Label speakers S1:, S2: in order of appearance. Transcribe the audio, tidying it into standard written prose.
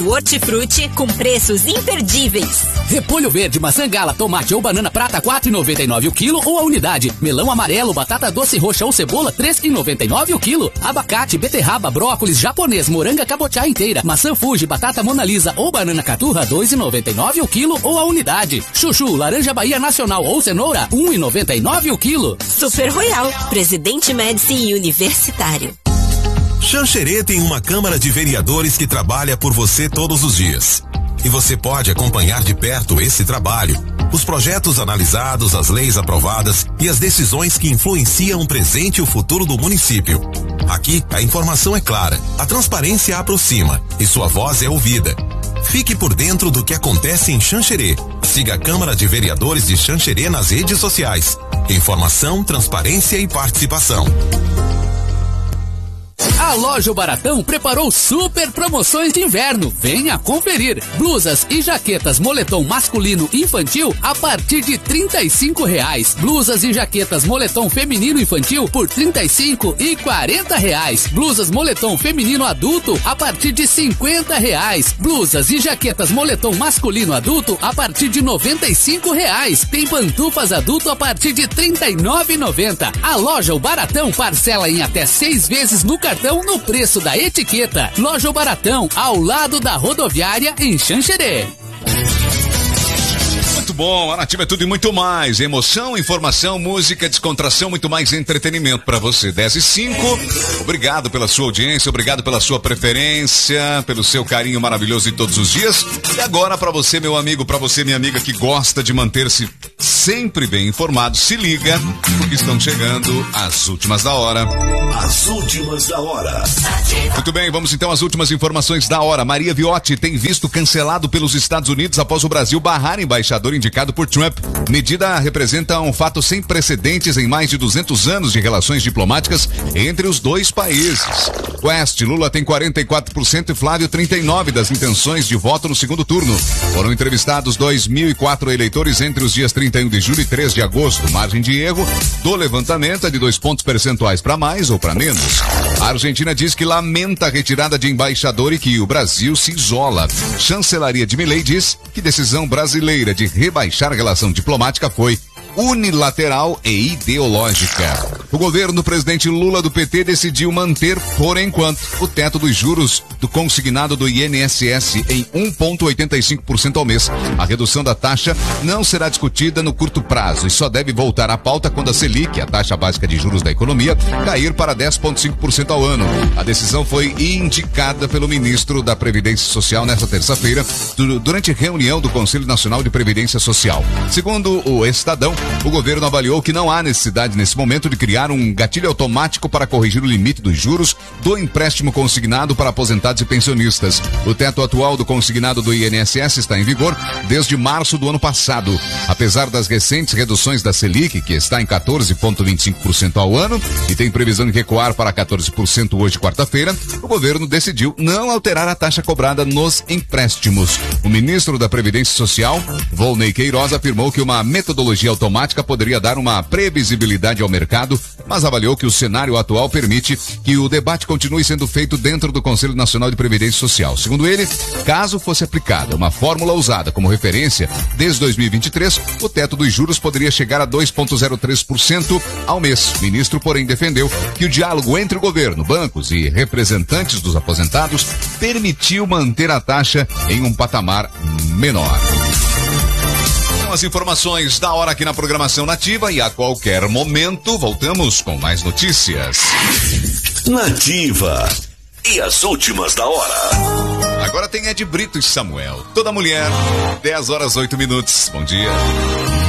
S1: Hortifruti com preços imperdíveis.
S2: Repolho verde, maçã gala, tomate ou banana prata, R$ 4,99 o quilo ou a unidade. Melão amarelo, batata doce roxa ou cebola, R$ 3,99 o quilo. Abacate, beterraba, brócolis, japonês, moranga cabotiá inteira, maçã Fuji, batata Mona Lisa ou banana caturra, R$ 2,99 o quilo ou a unidade. Chuchu, laranja Bahia Nacional ou cenoura, R$ 1,99 o quilo.
S1: Super Royal, Presidente Médici e Universitário.
S3: Xanxerê tem uma Câmara de Vereadores que trabalha por você todos os dias. E você pode acompanhar de perto esse trabalho, os projetos analisados, as leis aprovadas e as decisões que influenciam o presente e o futuro do município. Aqui, a informação é clara, a transparência aproxima e sua voz é ouvida. Fique por dentro do que acontece em Xanxerê. Siga a Câmara de Vereadores de Xanxerê nas redes sociais. Informação, transparência e participação.
S2: A Loja Baratão preparou super promoções de inverno. Venha conferir. Blusas e jaquetas moletom masculino e infantil a partir de R$ 35,00. Blusas e jaquetas moletom feminino infantil por R$ 35 e R$ 40,00. Blusas moletom feminino adulto a partir de R$ 50,00. Blusas e jaquetas moletom masculino adulto a partir de R$ 95,00. Tem pantufas adulto a partir de R$ 39,90. A Loja Baratão parcela em até 6 vezes no cartão no preço da etiqueta. Loja Baratão, ao lado da rodoviária em Xanxerê.
S4: Muito bom, a Nativa é tudo e muito mais. Emoção, informação, música, descontração, muito mais entretenimento para você. 10h05. Obrigado pela sua audiência, obrigado pela sua preferência, pelo seu carinho maravilhoso de todos os dias. E agora para você, meu amigo, para você, minha amiga, que gosta de manter-se sempre bem informado, se liga, porque estão chegando as últimas da hora.
S3: As últimas da hora.
S4: Muito bem, vamos então às últimas informações da hora. Maria Viotti tem visto cancelado pelos Estados Unidos após o Brasil barrar embaixador indicado por Trump. Medida representa um fato sem precedentes em mais de 200 anos de relações diplomáticas entre os dois países. West, Lula tem 44% e Flávio 39% das intenções de voto no segundo turno. Foram entrevistados 2.004 eleitores entre os dias 31 de julho e 3 de agosto. Margem de erro do levantamento é de 2 pontos percentuais para mais ou para menos. A Argentina diz que lamenta a retirada de embaixador e que o Brasil se isola. Chancelaria de Milei diz que decisão brasileira de rebaixar a relação diplomática foi unilateral e ideológica. O governo do presidente Lula do PT decidiu manter, por enquanto, o teto dos juros do consignado do INSS em 1,85% ao mês. A redução da taxa não será discutida no curto prazo e só deve voltar à pauta quando a Selic, a taxa básica de juros da economia, cair para 10,5% ao ano. A decisão foi indicada pelo ministro da Previdência Social nesta terça-feira, durante reunião do Conselho Nacional de Previdência Social. Segundo o Estadão, o governo avaliou que não há necessidade nesse momento de criar um gatilho automático para corrigir o limite dos juros do empréstimo consignado para aposentados e pensionistas. O teto atual do consignado do INSS está em vigor desde março do ano passado. Apesar das recentes reduções da Selic, que está em 14,25% ao ano e tem previsão de recuar para 14% hoje, quarta-feira, o governo decidiu não alterar a taxa cobrada nos empréstimos. O ministro da Previdência Social, Volney Queiroz, afirmou que uma metodologia automática poderia dar uma previsibilidade ao mercado, mas avaliou que o cenário atual permite que o debate continue sendo feito dentro do Conselho Nacional de Previdência Social. Segundo ele, caso fosse aplicada uma fórmula usada como referência, desde 2023, o teto dos juros poderia chegar a 2,03% ao mês. O ministro, porém, defendeu que o diálogo entre o governo, bancos e representantes dos aposentados permitiu manter a taxa em um patamar menor. As informações da hora aqui na programação Nativa e a qualquer momento voltamos com mais notícias.
S3: Nativa e as últimas da hora.
S4: Agora tem Ed Brito e Samuel. Toda mulher, 10h08. Bom dia.